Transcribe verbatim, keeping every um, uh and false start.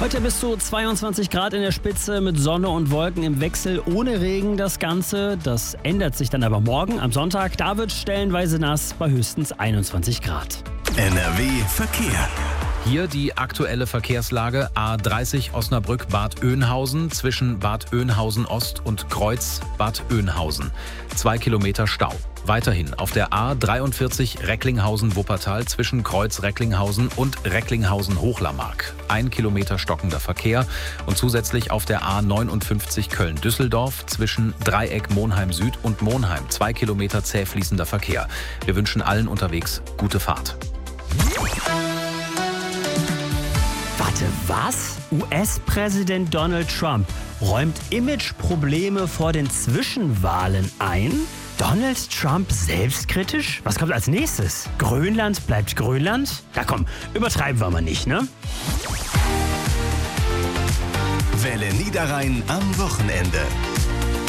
Heute bis zu zweiundzwanzig Grad in der Spitze mit Sonne und Wolken im Wechsel, ohne Regen das Ganze. Das ändert sich dann aber morgen am Sonntag. Da wird stellenweise nass bei höchstens einundzwanzig Grad. N R W Verkehr. Hier die aktuelle Verkehrslage. A dreißig Osnabrück-Bad Oeynhausen zwischen Bad Oeynhausen Ost und Kreuz Bad Oeynhausen. Zwei Kilometer Stau. Weiterhin auf der A dreiundvierzig Recklinghausen-Wuppertal zwischen Kreuz Recklinghausen und Recklinghausen-Hochlarmark. Ein Kilometer stockender Verkehr und zusätzlich auf der A neunundfünfzig Köln-Düsseldorf zwischen Dreieck Monheim Süd und Monheim. Zwei Kilometer zäh fließender Verkehr. Wir wünschen allen unterwegs gute Fahrt. Warte, was? U S-Präsident Donald Trump räumt Imageprobleme vor den Zwischenwahlen ein? Donald Trump selbstkritisch? Was kommt als nächstes? Grönland bleibt Grönland? Ja komm, übertreiben wir mal nicht, ne? Welle Niederrhein am Wochenende.